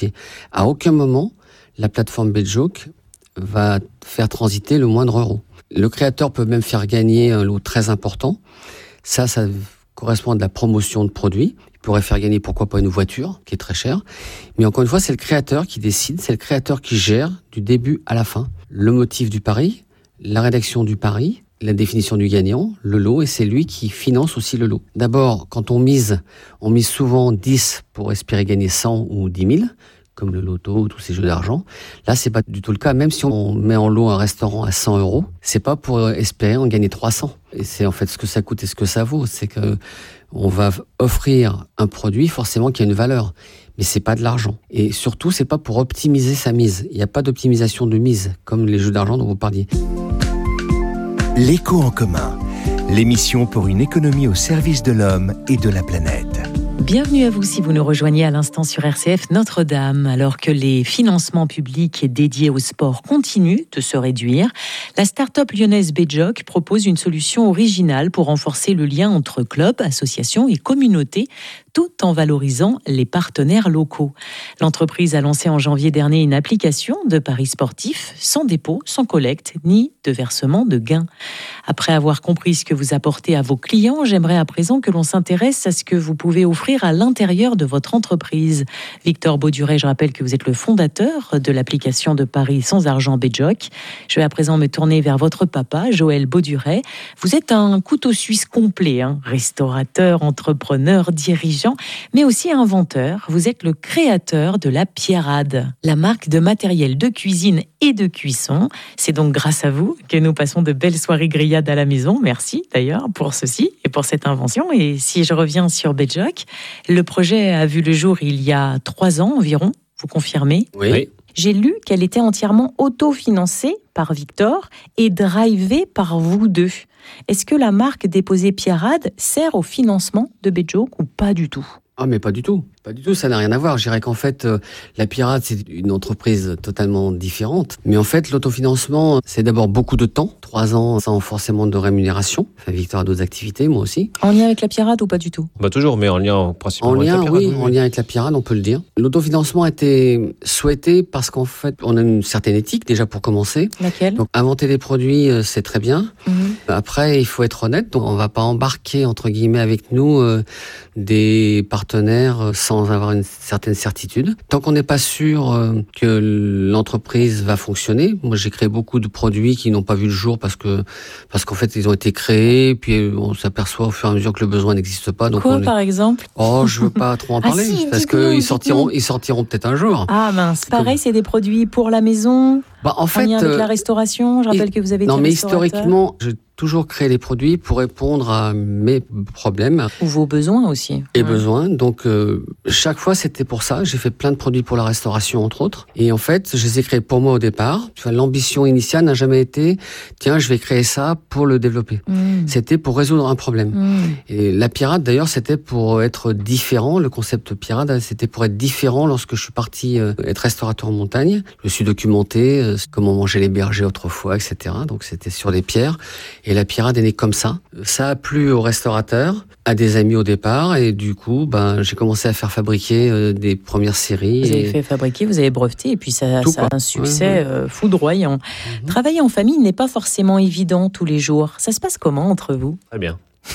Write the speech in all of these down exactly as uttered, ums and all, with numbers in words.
À aucun moment, la plateforme BetJoke va faire transiter le moindre euro. Le créateur peut même faire gagner un lot très important. Ça, ça correspond à de la promotion de produits. Il pourrait faire gagner, pourquoi pas, une voiture, qui est très chère. Mais encore une fois, c'est le créateur qui décide, c'est le créateur qui gère du début à la fin le motif du pari, la rédaction du pari, la définition du gagnant, le lot, et c'est lui qui finance aussi le lot. D'abord, quand on mise, on mise souvent dix pour espérer gagner cent ou dix mille, comme le loto ou tous ces jeux d'argent. Là, c'est pas du tout le cas. Même si on met en lot un restaurant à cent euros, c'est pas pour espérer en gagner trois cents. Et c'est en fait ce que ça coûte et ce que ça vaut. C'est que on va offrir un produit forcément qui a une valeur. Mais c'est pas de l'argent. Et surtout, c'est pas pour optimiser sa mise. Il n'y a pas d'optimisation de mise, comme les jeux d'argent dont vous parliez. L'écho en commun, l'émission pour une économie au service de l'homme et de la planète. Bienvenue à vous si vous nous rejoignez à l'instant sur R C F Notre-Dame. Alors que les financements publics dédiés au sport continuent de se réduire, la start-up lyonnaise BetJoke propose une solution originale pour renforcer le lien entre clubs, associations et communautés, tout en valorisant les partenaires locaux. L'entreprise a lancé en janvier dernier une application de paris sportifs sans dépôt, sans collecte, ni de versement de gains. Après avoir compris ce que vous apportez à vos clients, j'aimerais à présent que l'on s'intéresse à ce que vous pouvez offrir à l'intérieur de votre entreprise. Victor Bauduret, je rappelle que vous êtes le fondateur de l'application de paris sans argent BetJoke. Je vais à présent me tourner vers votre papa, Joël Bauduret. Vous êtes un couteau suisse complet, hein, restaurateur, entrepreneur, dirigeant, mais aussi inventeur. Vous êtes le créateur de la Pierrade, la marque de matériel de cuisine et de cuisson. C'est donc grâce à vous que nous passons de belles soirées grillades à la maison. Merci d'ailleurs pour ceci et pour cette invention. Et si je reviens sur BetJoke, le projet a vu le jour il y a trois ans environ, vous confirmez ? Oui. J'ai lu qu'elle était entièrement autofinancée par Victor et drivée par vous deux. Est-ce que la marque déposée Pierrade sert au financement de BetJoke ou pas du tout ? Ah, mais pas du tout. Pas du tout, ça n'a rien à voir. Je dirais qu'en fait, euh, la Pierrade, c'est une entreprise totalement différente. Mais en fait, l'autofinancement, c'est d'abord beaucoup de temps. Trois ans sans forcément de rémunération. Enfin, Victor a d'autres activités, moi aussi. En lien avec la Pierrade ou pas du tout ? Bah toujours, mais en lien principalement En avec lien, la Pierrade. oui, en lien avec la Pierrade, on peut le dire. L'autofinancement a été souhaité parce qu'en fait, on a une certaine éthique, déjà pour commencer. Laquelle ? Donc, inventer des produits, euh, c'est très bien. Mmh. Après, il faut être honnête. Donc, on va pas embarquer, entre guillemets, avec nous, euh, des partenaires euh, sans avoir une certaine certitude. Tant qu'on n'est pas sûr euh, que l'entreprise va fonctionner, moi j'ai créé beaucoup de produits qui n'ont pas vu le jour parce que parce qu'en fait ils ont été créés, puis on s'aperçoit au fur et à mesure que le besoin n'existe pas. Donc Quoi, on est... par exemple ? Oh, je veux pas trop en Ah parler si, parce dites-nous, qu'ils sortiront, dites-nous. ils sortiront peut-être un jour. Ah mince, pareil, c'est des produits pour la maison, Bah en en fait, lien avec euh, la restauration. Je rappelle et- que vous avez non été mais restaurateur. historiquement, j'ai toujours créé des produits pour répondre à mes problèmes. Ou vos besoins aussi. Et Ouais. besoin. Donc, euh, chaque fois, c'était pour ça. J'ai fait plein de produits pour la restauration, entre autres. Et en fait, je les ai créés pour moi au départ. Tu vois, l'ambition initiale n'a jamais été, tiens, je vais créer ça pour le développer. Mmh. C'était pour résoudre un problème. Mmh. Et la Pierrade, d'ailleurs, c'était pour être différent. Le concept Pierrade, c'était pour être différent lorsque je suis parti euh, être restaurateur en montagne. Je me suis documenté euh, comment manger les bergers autrefois, et cetera. Donc, c'était sur des pierres. Et la Pierrade est née comme ça. Ça a plu aux restaurateurs, à des amis au départ. Et du coup, ben, j'ai commencé à faire fabriquer euh, des premières séries. Vous et... avez fait fabriquer, vous avez breveté, et puis ça, Tout, ça a quoi. un succès Ouais, ouais. euh, foudroyant. Mhm. Travailler en famille n'est pas forcément évident tous les jours. Ça se passe comment entre vous ? Très bien.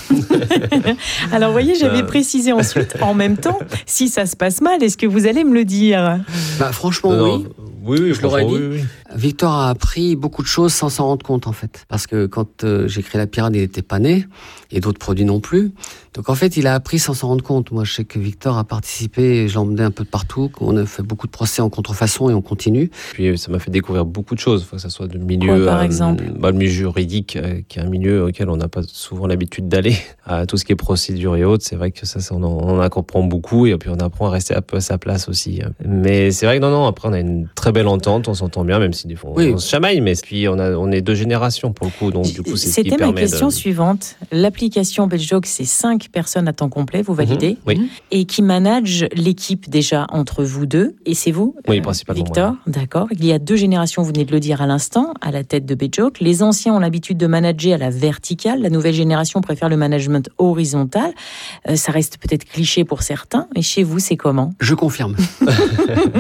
Alors, vous voyez, j'avais Euh. précisé ensuite, en même temps, si ça se passe mal, est-ce que vous allez me le dire ? Bah, franchement, Non, oui. non, oui, oui, Je l'aurais franchement, dit. oui, oui. Victor a appris beaucoup de choses sans s'en rendre compte, en fait. Parce que quand euh, j'ai créé la Pierrade, il n'était pas né, et d'autres produits non plus. Donc en fait, il a appris sans s'en rendre compte. Moi, je sais que Victor a participé, je l'ai emmené un peu de partout. On a fait beaucoup de procès en contrefaçon et on continue. Puis ça m'a fait découvrir beaucoup de choses, que ce soit de milieu, Quoi, par exemple bah, le milieu juridique, euh, qui est un milieu auquel on n'a pas souvent l'habitude d'aller, à tout ce qui est procédure et autres. C'est vrai que ça, ça on, en, on en apprend beaucoup et puis on apprend à rester un peu à sa place aussi. Mais c'est vrai que non, non. Après, on a une très belle entente, on s'entend bien, même si des fois on, Oui. on se chamaille. Mais puis on a, on est deux générations pour le coup, donc du coup c'est ce qui C'était ma permet question de... suivante. L'application BetJoke, c'est cinq personnes à temps complet, vous validez ? Mhm, oui. Et qui manage l'équipe déjà entre vous deux. Et c'est vous, Oui, euh, principalement, Victor, d'accord. Il y a deux générations, vous venez de le dire à l'instant, à la tête de BetJoke. Les anciens ont l'habitude de manager à la verticale. La nouvelle génération préfère le management horizontal. Euh, ça reste peut-être cliché pour certains. Et chez vous, c'est comment ? Je confirme.